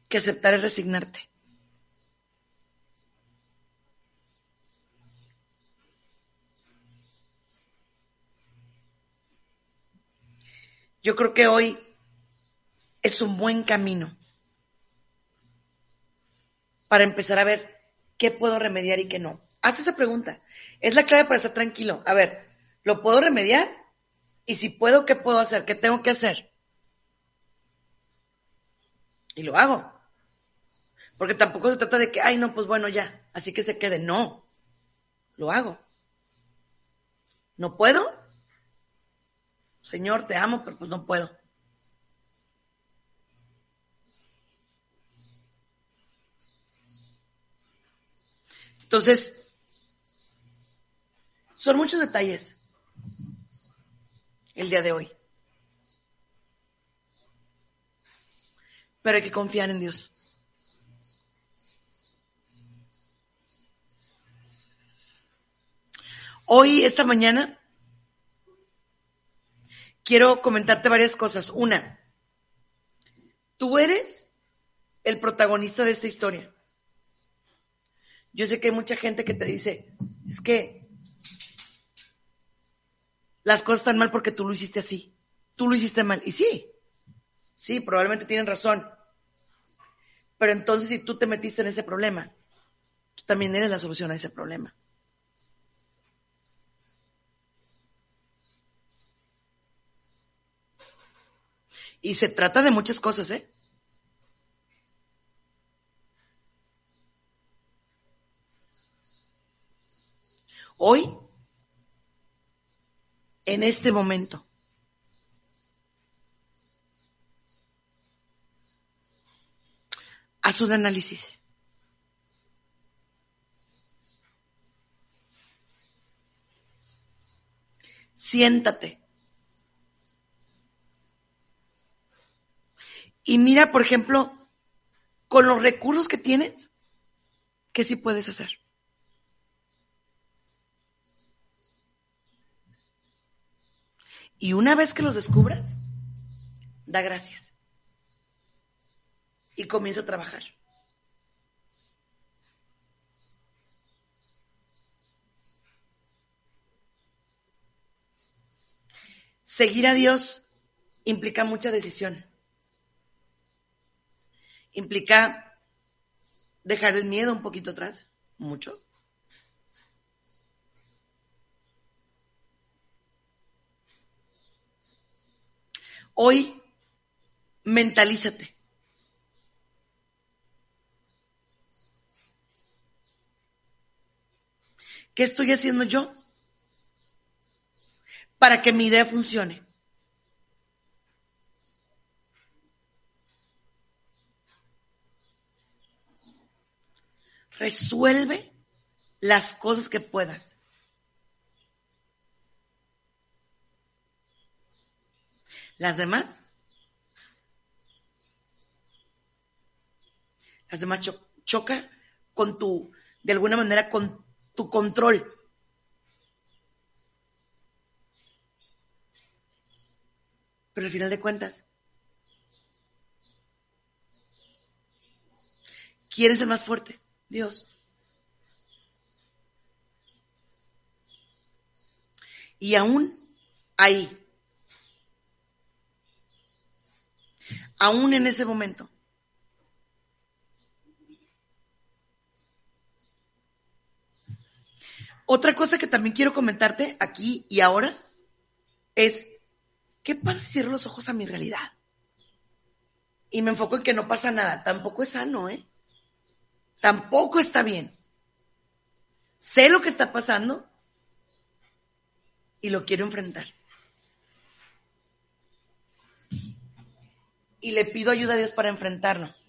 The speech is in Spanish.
que aceptar es resignarte. Yo creo que hoy es un buen camino para empezar a ver qué puedo remediar y qué no. Haz esa pregunta. Es la clave para estar tranquilo. A ver, ¿lo puedo remediar? Y si puedo, ¿qué puedo hacer? ¿Qué tengo que hacer? Y lo hago. Porque tampoco se trata de que, ay, no, pues bueno, ya, así que se quede. No, lo hago. ¿No puedo? Señor, te amo, pero pues no puedo. Entonces, son muchos detalles el día de hoy. Pero hay que confiar en Dios. Hoy, esta mañana, quiero comentarte varias cosas. Una, tú eres el protagonista de esta historia. Yo sé que hay mucha gente que te dice, es que las cosas están mal porque tú lo hiciste así. Tú lo hiciste mal. Y sí, probablemente tienen razón. Pero entonces si tú te metiste en ese problema, tú también eres la solución a ese problema. Y se trata de muchas cosas, ¿eh? Hoy, en este momento, haz un análisis. Siéntate. Y mira, por ejemplo, con los recursos que tienes, ¿qué sí puedes hacer? Y una vez que los descubras, da gracias. Y comienza a trabajar. Seguir a Dios implica mucha decisión. Implica dejar el miedo un poquito atrás, mucho. Hoy, mentalízate. ¿Qué estoy haciendo yo para que mi idea funcione? Resuelve las cosas que puedas. Las demás choca con de alguna manera, con tu control. Pero al final de cuentas, ¿quién es el más fuerte? Dios. Y aún ahí, aún en ese momento, otra cosa que también quiero comentarte aquí y ahora es, ¿qué pasa si cierro los ojos a mi realidad? Y me enfoco en que no pasa nada. Tampoco es sano, ¿eh? Tampoco está bien. Sé lo que está pasando y lo quiero enfrentar. Y le pido ayuda a Dios para enfrentarlo.